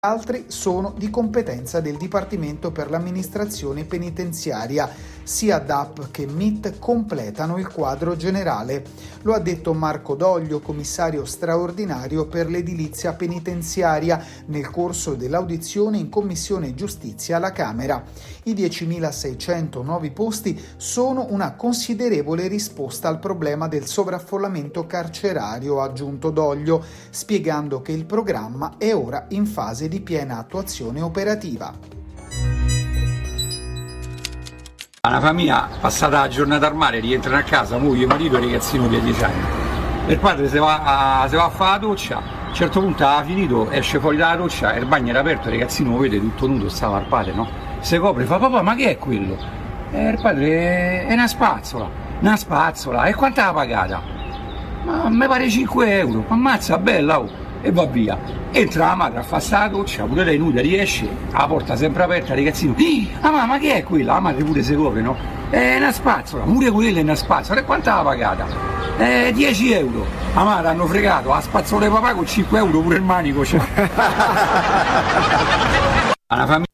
Altri sono di competenza del Dipartimento per l'amministrazione penitenziaria. Sia DAP che MIT completano il quadro generale. Lo ha detto Marco Doglio, commissario straordinario per l'edilizia penitenziaria, nel corso dell'audizione in Commissione Giustizia alla Camera. I 10.600 nuovi posti sono una considerevole risposta al problema del sovraffollamento carcerario, ha aggiunto Doglio, spiegando che il programma è ora in fase di piena attuazione operativa. Una famiglia passata la giornata al mare, rientrano a casa, moglie, marito e ragazzino di 10 anni. Il padre si va a fare la doccia, a un certo punto ha finito, esce fuori dalla doccia, il bagno era aperto, il ragazzino lo vede tutto nudo, stava al padre, no? Si copre, fa papà, ma che è quello? Il padre è una spazzola, e quanto l'ha pagata? Ma mi pare 5 euro, ammazza, bella, oh! E va via. Entra la madre a fare la doccia, pure lei nuda riesce, la porta sempre aperta, ragazzino, ah mamma che è quella? La madre pure si copre, no? È una spazzola, pure quella è una spazzola, e quanto l'ha pagata? 10 euro. La madre hanno fregato, la spazzola di papà con 5 euro pure il manico c'è.